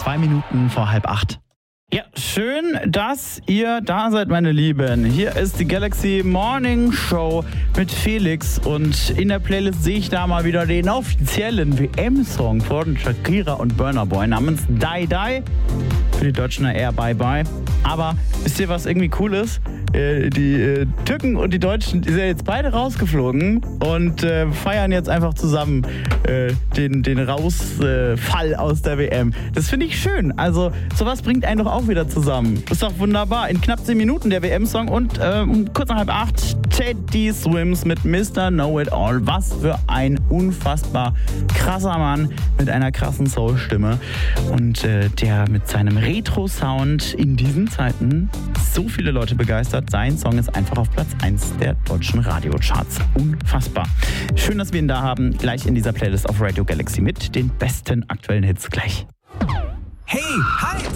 2 Minuten vor 7:30. Ja, schön, dass ihr da seid, meine Lieben. Hier ist die Galaxy Morning Show mit Felix und in der Playlist sehe ich da mal wieder den offiziellen WM-Song von Shakira und Burna Boy namens Die Die. Für die Deutschen eher Bye Bye. Aber wisst ihr, was irgendwie cool ist? Die Türken und die Deutschen, die sind ja jetzt beide rausgeflogen und feiern jetzt einfach zusammen den Rausfall aus der WM. Das finde ich schön. Also sowas bringt einen doch auch wieder zusammen. Das ist doch wunderbar. In knapp 10 Minuten der WM-Song und kurz nach 7:30 Teddy Swims mit Mr. Know-It-All. Was für ein unfassbar krasser Mann mit einer krassen Soul-Stimme und der mit seinem Retro-Sound in diesen Zeiten so viele Leute begeistert. Sein Song ist einfach auf Platz 1 der deutschen Radiocharts. Unfassbar. Schön, dass wir ihn da haben. Gleich in dieser Playlist auf Radio Galaxy mit den besten aktuellen Hits gleich.